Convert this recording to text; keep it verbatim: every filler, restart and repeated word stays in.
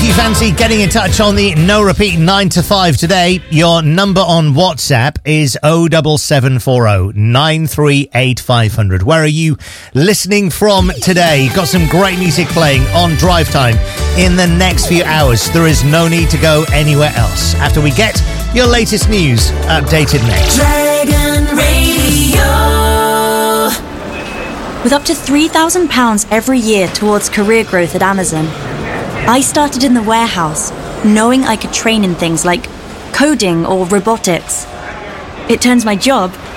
If you fancy getting in touch on the No Repeat nine to five today, your number on WhatsApp is oh seven seven four oh nine three eight five hundred. Where are you listening from today? Got some great music playing on Drive Time in the next few hours. There is no need to go anywhere else. After we get your latest news updated next. Dragon Radio. With up to three thousand pounds every year towards career growth at Amazon, I started in the warehouse, knowing I could train in things like coding or robotics. It turns my job